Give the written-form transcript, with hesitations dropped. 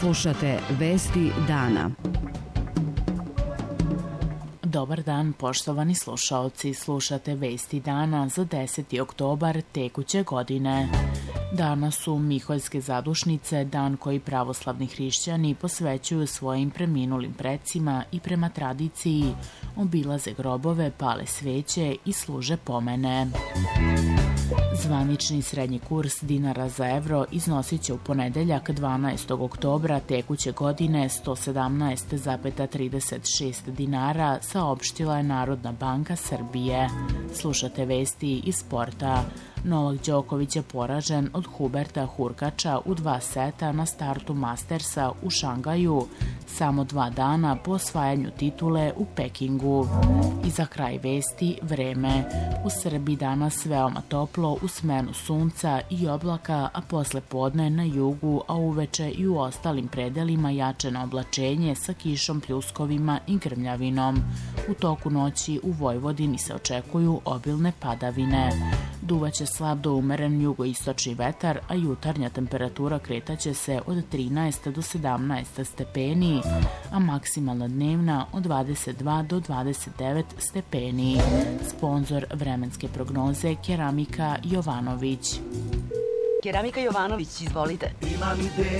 Slušate Vesti dana. Dobar dan, poštovani slušaoci. Slušate Vesti dana za 10. oktobar tekuće godine. Danas su Miholjske zadušnice, dan koji pravoslavni hrišćani posvećuju svojim preminulim precima i prema tradiciji obilaze grobove, pale sveće i služe pomene. Zvanični srednji kurs dinara za evro iznosit će u ponedeljak 12. oktobra tekuće godine 117,36 dinara, saopštila je Narodna banka Srbije. Slušate vesti iz sporta. Novak Đoković je poražen od Huberta Hurkača u 2 seta na startu Mastersa u Šangaju, samo 2 dana po osvajanju titule u Pekingu. I za kraj vesti, vreme. U Srbiji danas veoma toplo, u smenu sunca i oblaka, a posle podne na jugu, a uveče i u ostalim predelima jačeno oblačenje sa kišom, pljuskovima i grmljavinom. U toku noći u Vojvodini se očekuju obilne padavine. Duvaće slab do umeren jugoistočni vetar, a jutarnja temperatura kretaće se od 13 do 17 stepeni, a maksimalna dnevna od 22 do 29 stepeni. Sponzor vremenske prognoze Keramika Jovanović. Keramika Jovanović, izvolite.